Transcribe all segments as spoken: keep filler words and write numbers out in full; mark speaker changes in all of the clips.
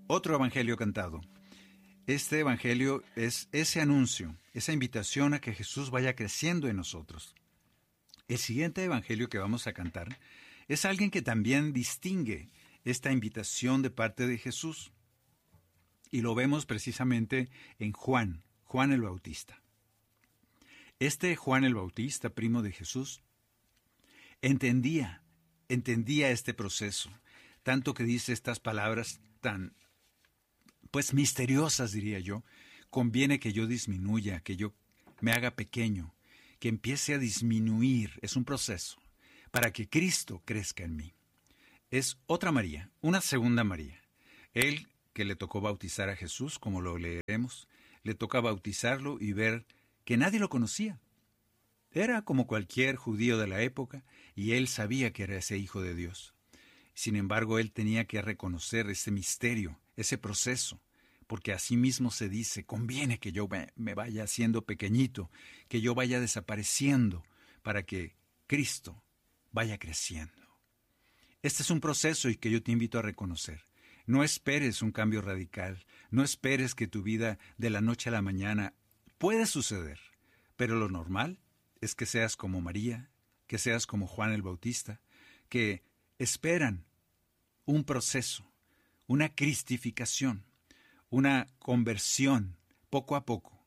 Speaker 1: otro evangelio cantado. Este evangelio es ese anuncio, esa invitación a que Jesús vaya creciendo en nosotros. El siguiente evangelio que vamos a cantar es alguien que también distingue esta invitación de parte de Jesús. Y lo vemos precisamente en Juan, Juan el Bautista. Este Juan el Bautista, primo de Jesús, entendía, entendía este proceso, tanto que dice estas palabras tan, pues misteriosas, diría yo. Conviene que yo disminuya, que yo me haga pequeño, que empiece a disminuir. Es un proceso para que Cristo crezca en mí. Es otra María, una segunda María. Él, que le tocó bautizar a Jesús, como lo leeremos, le toca bautizarlo y ver que nadie lo conocía. Era como cualquier judío de la época, y él sabía que era ese hijo de Dios. Sin embargo, él tenía que reconocer ese misterio, ese proceso, porque así mismo se dice, conviene que yo me vaya haciendo pequeñito, que yo vaya desapareciendo, para que Cristo vaya creciendo. Este es un proceso y que yo te invito a reconocer. No esperes un cambio radical, no esperes que tu vida de la noche a la mañana puede suceder, pero lo normal es que seas como María, que seas como Juan el Bautista, que esperan un proceso, una cristificación, una conversión poco a poco,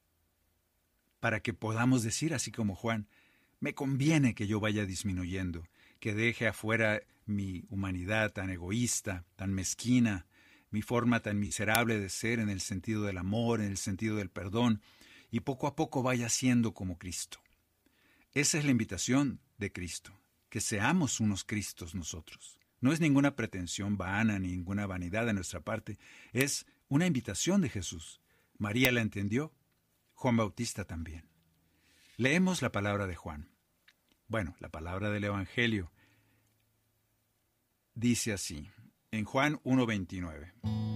Speaker 1: para que podamos decir, así como Juan, me conviene que yo vaya disminuyendo, que deje afuera mi humanidad tan egoísta, tan mezquina, mi forma tan miserable de ser en el sentido del amor, en el sentido del perdón, y poco a poco vaya siendo como Cristo. Esa es la invitación de Cristo, que seamos unos Cristos nosotros. No es ninguna pretensión vana, ni ninguna vanidad de nuestra parte, es una invitación de Jesús. María la entendió, Juan Bautista también. Leemos la palabra de Juan. Bueno, la palabra del Evangelio dice así, en Juan uno veintinueve.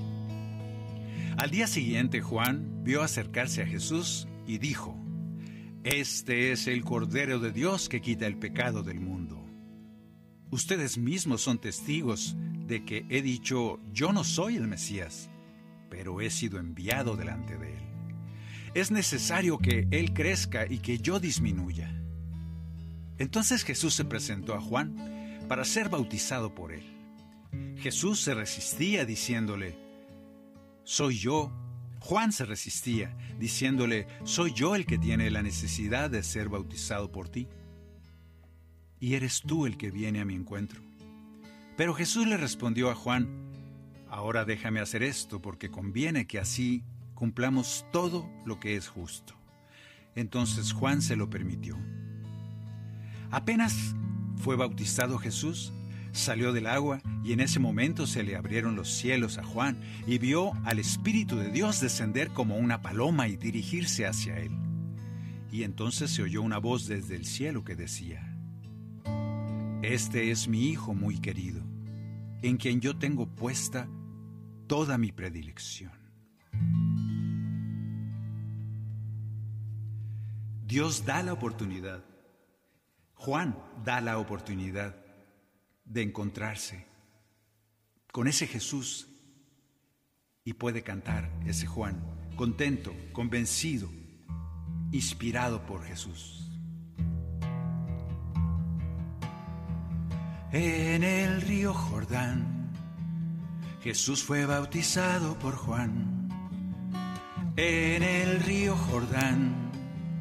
Speaker 1: Al día siguiente Juan vio acercarse a Jesús y dijo, «Este es el Cordero de Dios que quita el pecado del mundo. Ustedes mismos son testigos de que he dicho, yo no soy el Mesías, pero he sido enviado delante de él. Es necesario que él crezca y que yo disminuya». Entonces Jesús se presentó a Juan para ser bautizado por él. Jesús se resistía diciéndole, «Soy yo». Juan se resistía diciéndole, «Soy yo el que tiene la necesidad de ser bautizado por ti. Y eres tú el que viene a mi encuentro». Pero Jesús le respondió a Juan, «Ahora déjame hacer esto, porque conviene que así cumplamos todo lo que es justo». Entonces Juan se lo permitió. Apenas fue bautizado Jesús, salió del agua y en ese momento se le abrieron los cielos a Juan y vio al Espíritu de Dios descender como una paloma y dirigirse hacia él. Y entonces se oyó una voz desde el cielo que decía, «Este es mi Hijo muy querido, en quien yo tengo puesta toda mi predilección». Dios da la oportunidad. Juan da la oportunidad de encontrarse con ese Jesús y puede cantar ese Juan, contento, convencido, inspirado por Jesús. En el río Jordán, Jesús fue bautizado por Juan. En el río Jordán,